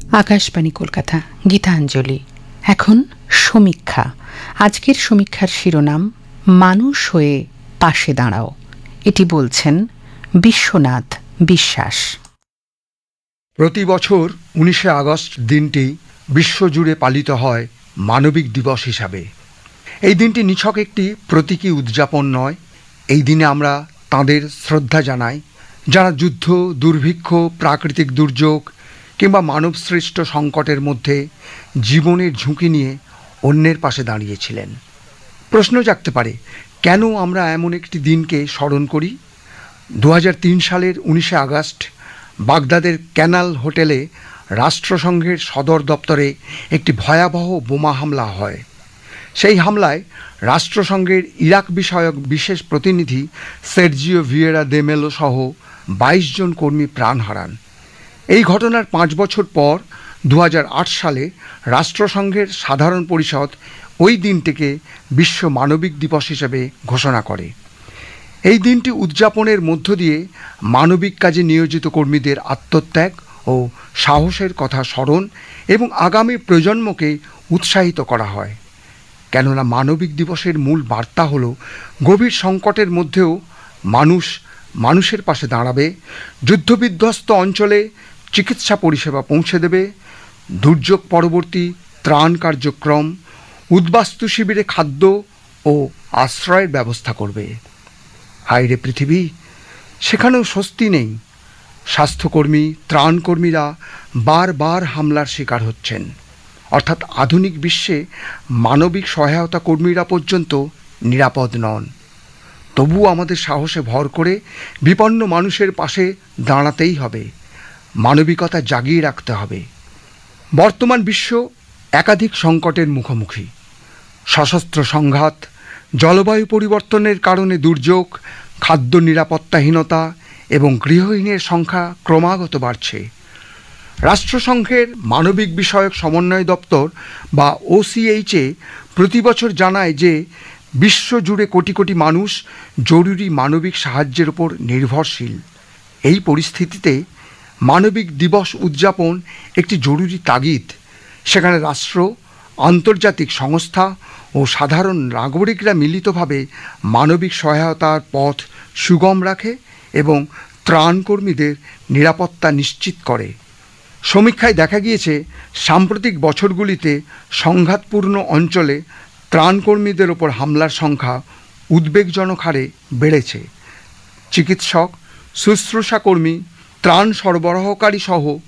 আকাশবাণী কলকাতা, গীতাঞ্জলি। এখন সমীক্ষা। আজকের সমীক্ষার শিরোনাম মানুষ হয়ে পাশে দাঁড়াও। এটি বলছেন বিশ্বনাথ বিশ্বাস। প্রতি বছর 19শে আগস্ট দিনটি বিশ্বজুড়ে পালিত হয় মানবিক দিবস হিসাবে। এই দিনটি নিছক একটি প্রতীকী উদযাপন নয়। এই দিনে আমরা তাঁদের শ্রদ্ধা জানাই যারা যুদ্ধ, দুর্ভিক্ষ, প্রাকৃতিক দুর্যোগ কিংবা মানবসৃষ্ট সংকটের মধ্যে জীবনের ঝুঁকি নিয়ে অন্যের পাশে দাঁড়িয়েছিলেন। প্রশ্ন জাগতে পারে, কেন আমরা এমন একটি দিনকে স্মরণ করি? 2003 সালের 19শে আগস্ট বাগদাদের ক্যানাল হোটেলে রাষ্ট্রসংঘের সদর দপ্তরে একটি ভয়াবহ বোমা হামলা হয়। সেই হামলায় রাষ্ট্রসংঘের ইরাক বিষয়ক বিশেষ প্রতিনিধি সের্জিও ভিয়েরা দে মেলো সহ 22 জন কর্মী প্রাণ হারান। এই ঘটনার 5 বছর পর 2008 সালে রাষ্ট্রসংঘের সাধারণ পরিষদ ওই দিনটিকে বিশ্ব মানবিক দিবস হিসেবে ঘোষণা করে। এই দিনটি উদযাপনের মধ্য দিয়ে মানবিক কাজে নিয়োজিত কর্মীদের আত্মত্যাগ ও সাহসের কথা স্মরণ এবং আগামী প্রজন্মকে উৎসাহিত করা হয়। কেননা মানবিক দিবসের মূল বার্তা হল গভীর সংকটের মধ্যেও মানুষের পাশে দাঁড়াবে, যুদ্ধবিধ্বস্ত অঞ্চলে চিকিৎসা পরিষেবা পৌঁছে দেবে, দুর্যোগ পরবর্তী ত্রাণ কার্যক্রম, উদ্বাস্তু শিবিরে খাদ্য ও আশ্রয়ের ব্যবস্থা করবে। হায়রে পৃথিবী, সেখানেও স্বস্তি নেই। স্বাস্থ্যকর্মী, ত্রাণকর্মীরা বারবার হামলার শিকার হচ্ছেন। অর্থাৎ আধুনিক বিশ্বে মানবিক সহায়তা কর্মীরা পর্যন্ত নিরাপদ নন। তবুও আমাদের সাহসে ভর করে বিপন্ন মানুষের পাশে দাঁড়াতেই হবে, মানবিকতা জাগিয়ে রাখতে হবে। বর্তমান বিশ্ব একাধিক সংকটের মুখোমুখি। সশস্ত্র সংঘাত, জলবায়ু পরিবর্তনের কারণে দুর্যোগ, খাদ্য নিরাপত্তাহীনতা এবং গৃহহীনের সংখ্যা ক্রমাগত বাড়ছে। রাষ্ট্রসংঘের মানবিক বিষয়ক সমন্বয় দপ্তর বা OCHA প্রতি বছর জানায় যে বিশ্বজুড়ে কোটি কোটি মানুষ জরুরি মানবিক সাহায্যের উপর নির্ভরশীল। এই পরিস্থিতিতে মানবিক দিবস উদযাপন একটি জরুরি তাগিদ। সেখানে রাষ্ট্র, আন্তর্জাতিক সংস্থা ও সাধারণ নাগরিকরা মিলিতভাবে মানবিক সহায়তার পথ সুগম রাখে এবং ত্রাণকর্মীদের নিরাপত্তা নিশ্চিত করে। সমীক্ষায় দেখা গিয়েছে, সাম্প্রতিক বছরগুলিতে সংঘাতপূর্ণ অঞ্চলে ত্রাণকর্মীদের ওপর হামলার সংখ্যা উদ্বেগজনক হারে বেড়েছে। চিকিৎসক, শুশ্রূষাকর্মী, ত্রাণ সরবরাহকারী সহ